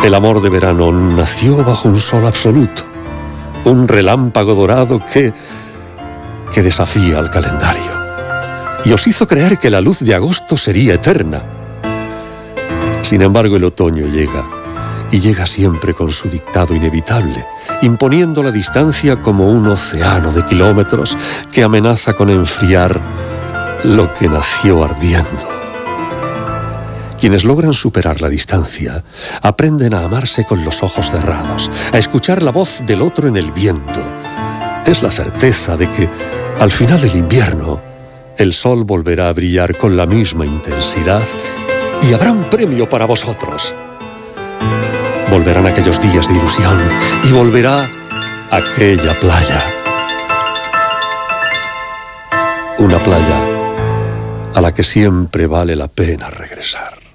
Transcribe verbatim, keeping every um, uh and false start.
El amor de verano nació bajo un sol absoluto, un relámpago dorado que, que desafía al calendario y os hizo creer que la luz de agosto sería eterna. Sin embargo, el otoño llega, y llega siempre con su dictado inevitable, imponiendo la distancia como un océano de kilómetros que amenaza con enfriar lo que nació ardiendo. Quienes logran superar la distancia aprenden a amarse con los ojos cerrados, a escuchar la voz del otro en el viento. Es la certeza de que, al final del invierno, el sol volverá a brillar con la misma intensidad y habrá un premio para vosotros. Volverán aquellos días de ilusión y volverá aquella playa. Una playa a la que siempre vale la pena regresar.